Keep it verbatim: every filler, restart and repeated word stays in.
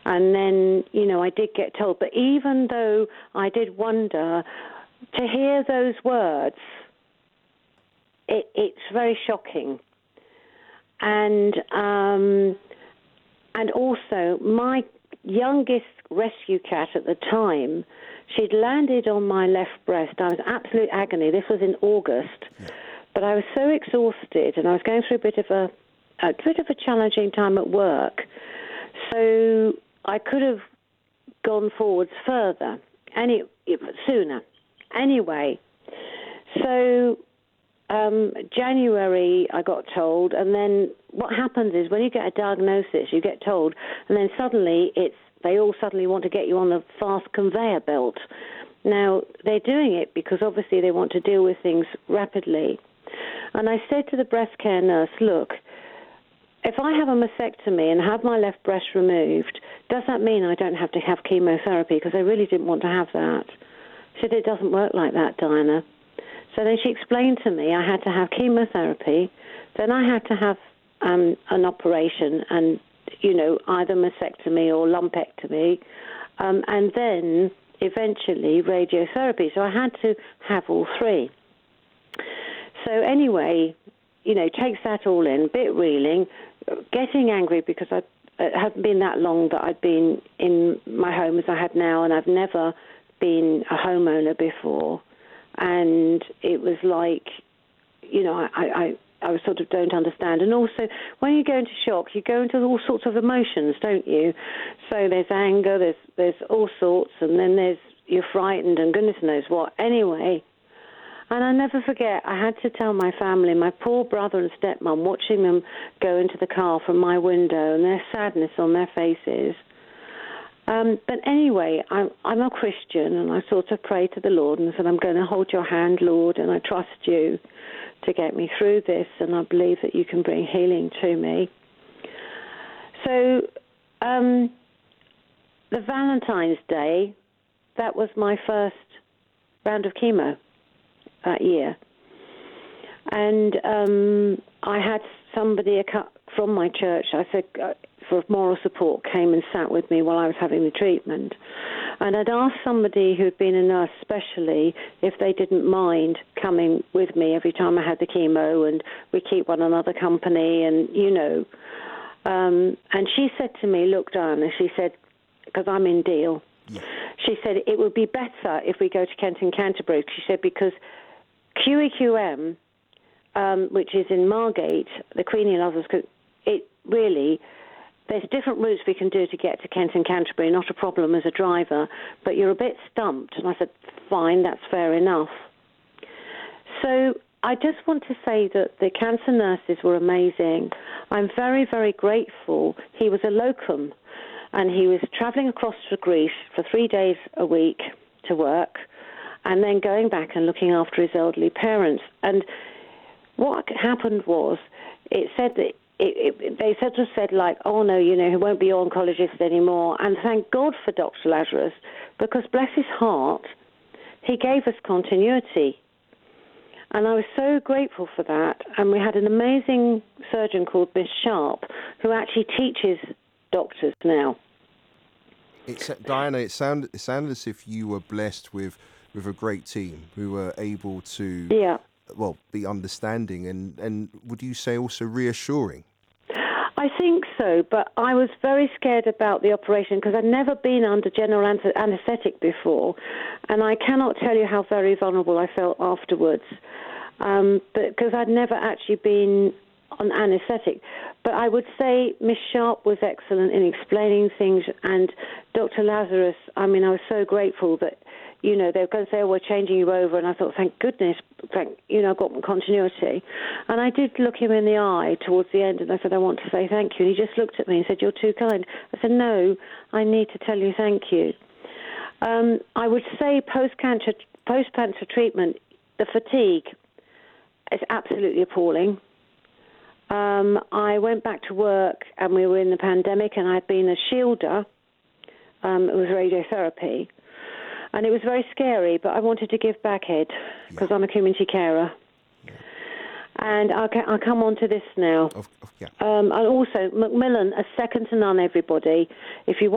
And then, you know, I did get told. But even though I did wonder, to hear those words, it, it's very shocking. And um, and also, my youngest rescue cat at the time, she'd landed on my left breast. I was absolute agony. This was in August. Yeah. But I was so exhausted, and I was going through a bit of a, a bit of a challenging time at work. So I could have gone forwards further, any sooner. Anyway, so um, January I got told, and then what happens is when you get a diagnosis, you get told, and then suddenly it's they all suddenly want to get you on the fast conveyor belt. Now, they're doing it because obviously they want to deal with things rapidly. And I said to the breast care nurse, look, if I have a mastectomy and have my left breast removed, does that mean I don't have to have chemotherapy? Because I really didn't want to have that. She said, it doesn't work like that, Diana. So then she explained to me I had to have chemotherapy, then I had to have um, an operation and, you know, either mastectomy or lumpectomy, um, and then eventually radiotherapy. So I had to have all three. So anyway, you know, takes that all in, bit reeling, getting angry because I, it hadn't been that long that I'd been in my home as I had now, and I've never been a homeowner before. And it was like, you know, I, I, I was sort of don't understand. And also, when you go into shock, you go into all sorts of emotions, don't you? So there's anger, there's there's all sorts, and then there's you're frightened and goodness knows what. Anyway, and I never forget, I had to tell my family, my poor brother and stepmom, watching them go into the car from my window and their sadness on their faces. Um, but anyway, I'm, I'm a Christian, and I sort of prayed to the Lord and said, I'm going to hold your hand, Lord, and I trust you to get me through this, and I believe that you can bring healing to me. So um, the Valentine's Day, that was my first round of chemo that year. And um, I had somebody from my church, I said, for moral support, came and sat with me while I was having the treatment. And I'd asked somebody who'd been a nurse specially if they didn't mind coming with me every time I had the chemo, and we keep one another company, and, you know. Um, and she said to me, look, Diana, she said, because I'm in Deal, yeah. She said, it would be better if we go to Kent and Canterbury. She said, because Q E Q M, um, which is in Margate, the Queenie Lovers, it really... There's different routes we can do to get to Kent and Canterbury, not a problem as a driver, but you're a bit stumped. And I said, fine, that's fair enough. So I just want to say that the cancer nurses were amazing. I'm very, very grateful. He was a locum, and he was travelling across to Greece for three days a week to work, and then going back and looking after his elderly parents. And what happened was, it said that It, it, they sort of said, like, oh, no, you know, he won't be an oncologist anymore. And thank God for Doctor Lazarus, because bless his heart, he gave us continuity. And I was so grateful for that. And we had an amazing surgeon called Miss Sharp, who actually teaches doctors now. It's, Diana, it sounded, it sounded as if you were blessed with, with a great team who were able to... Yeah. well, be understanding and, and would you say also reassuring? I think so, but I was very scared about the operation because I'd never been under general anaesthetic before, and I cannot tell you how very vulnerable I felt afterwards, um, because I'd never actually been on anaesthetic. But I would say Miss Sharp was excellent in explaining things, and Doctor Lazarus, I mean, I was so grateful that, you know, they were going to say, oh, we're changing you over. And I thought, thank goodness, thank, you know, I've got continuity. And I did look him in the eye towards the end, and I said, I want to say thank you. And he just looked at me and said, you're too kind. I said, no, I need to tell you thank you. Um, I would say post-cancer, post-cancer treatment, the fatigue is absolutely appalling. Um, I went back to work, and we were in the pandemic, and I'd been a shielder. Um, it was radiotherapy. And it was very scary, but I wanted to give back, Ed, because yeah. I'm a community carer. Yeah. And I'll, I'll come on to this now. Of, of, yeah. um, and also, Macmillan, a second to none, everybody. If you want